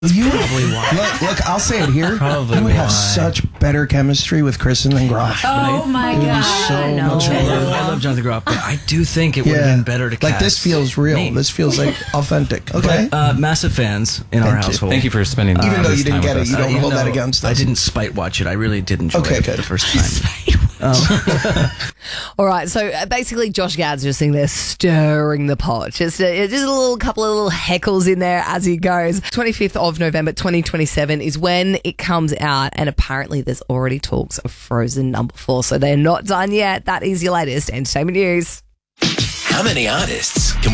Probably why. Look, I'll say it here. Probably you would have why. such better chemistry with Kristen than Groff. Oh my God. so No. much I love Jonathan Groff, but I do think it would have been better to cast. Like, this feels real. me. This feels like authentic. Okay. But, massive fans in our Thank you. household. Thank you for spending Even though this you didn't time get with it, us. you don't Even hold that though against us. I didn't spite watch it. I really did enjoy Okay, it good. the first time. All right, so basically Josh Gad's just sitting there stirring the pot. Just a couple of little heckles in there as he goes. 25th of November 2027 is when it comes out, and apparently there's already talks of Frozen #4, so they're not done yet. That is your latest entertainment news. How many artists can